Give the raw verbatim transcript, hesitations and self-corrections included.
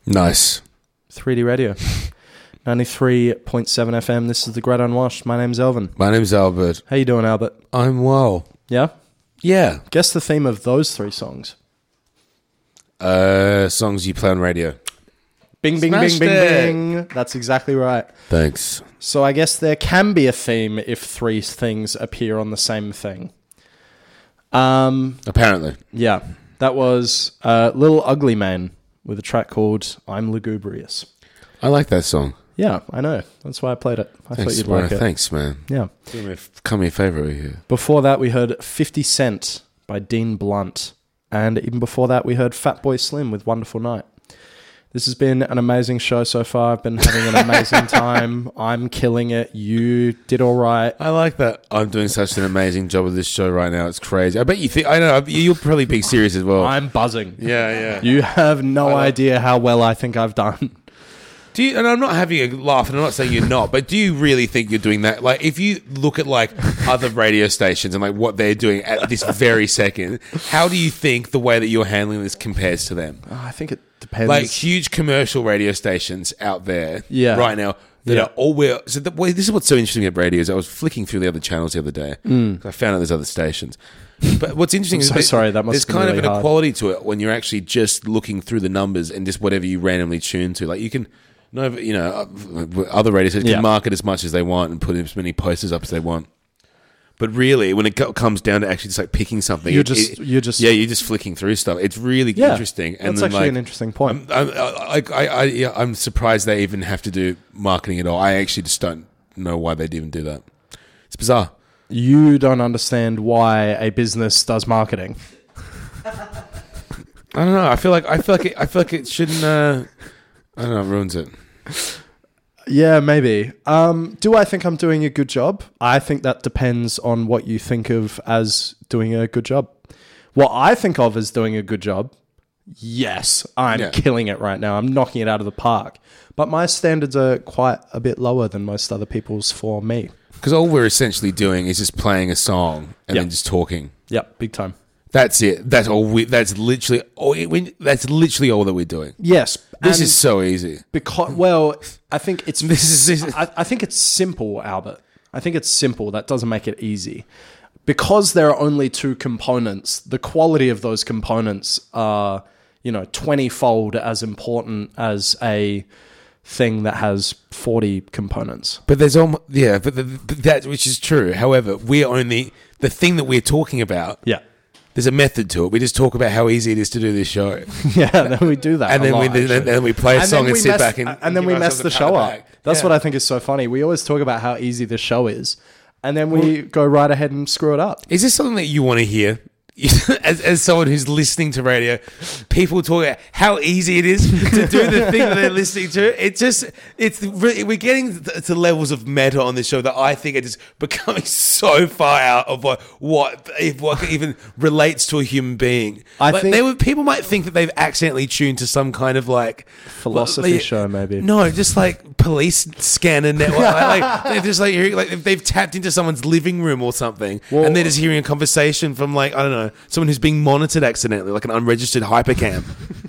Nice. three D Radio. ninety-three point seven F M. This is The Great Unwashed. My name's Elvin. My name's Albert. How you doing, Albert? I'm well. Yeah? Yeah. Guess the theme of those three songs. Uh, songs you play on radio. Bing, bing, Smashed bing, bing, it. bing. That's exactly right. Thanks. So I guess there can be a theme if three things appear on the same thing. Um, Apparently. Yeah. That was uh, Little Ugly Mane with a track called I'm Lugubrious. I like that song. Yeah, I know. That's why I played it. I Thanks, thought you'd bro. like it. Thanks, man. Yeah. Come me a favour over here. Before that, we heard fifty Cent by Dean Blunt. And even before that, we heard Fatboy Slim with Wonderful Night. This has been an amazing show so far. I've been having an amazing time. I'm killing it. You did all right. I like that. I'm doing such an amazing job with this show right now. It's crazy. I bet you think... I know. You'll probably be serious as well. I'm buzzing. Yeah, yeah. You have no like- idea how well I think I've done. Do you, and I'm not having a laugh, and I'm not saying you're not, but do you really think you're doing that? Like, if you look at, like, other radio stations and, like, what they're doing at this very second, how do you think the way that you're handling this compares to them? Oh, I think it depends. Like, huge commercial radio stations out there Yeah. right now that Yeah. are all... Well, so the, well, this is what's so interesting about radio is I was flicking through the other channels the other day. Mm. I found out there's other stations. But what's interesting I'm is so that sorry, that must there's have been kind really of an hard. equality to it when you're actually just looking through the numbers and just whatever you randomly tune to. Like, you can... No, you know, other radio stations Yeah. can market as much as they want and put as many posters up as they want. But really, when it co- comes down to actually just like picking something, You're it- just- it- you're just- yeah, you're just flicking through stuff. It's really Yeah, interesting. And that's then, actually like, an interesting point. I'm, I'm, I, I, I, yeah, I'm surprised they even have to do marketing at all. I actually just don't know why they'd even do that. It's bizarre. You don't understand why a business does marketing. I don't know. I feel like I feel like it, I feel like it shouldn't. Uh, I don't know. It ruins it. Yeah, maybe. Um, do I think I'm doing a good job? I think that depends on what you think of as doing a good job. What I think of as doing a good job, yes, I'm Yeah. killing it right now. I'm knocking it out of the park. But my standards are quite a bit lower than most other people's for me. Because all we're essentially doing is just playing a song and Yeah. then just talking. Yep, big time. That's it. That's all. We, that's literally. All, we, that's literally all that we're doing. Yes. This and is so easy. because well, I think it's This is- this is- I, I think it's simple, Albert. I think it's simple. That doesn't make it easy. Because there are only two components, the quality of those components are, you know, twenty-fold as important as a thing that has forty components. But there's almost yeah. But, the, but that which is true. However, we're only the thing that we're talking about. Yeah. There's a method to it. We just talk about how easy it is to do this show, Yeah, then we do that. and a then lot, we then, actually. then we play a And song then and we sit mess- back and and then we give mess ourselves the a pat show on the up. back. That's Yeah. what I think is so funny. We always talk about how easy this show is, and then we go right ahead and screw it up. Is this something that you want to hear? As, as someone who's listening to radio, people talk about how easy it is to do the thing that they're listening to. It just, it's really, we're getting to levels of meta on this show that I think are just becoming so far out of what what, if what even relates to a human being. I Like, think- they would, people might think that they've accidentally tuned to some kind of like Philosophy well, show, maybe. No, just like police scanner network. like, like, they're just like hearing, like they've tapped into someone's living room or something, Well- and they're just hearing a conversation from like I don't know someone who's being monitored accidentally, like an unregistered hypercam.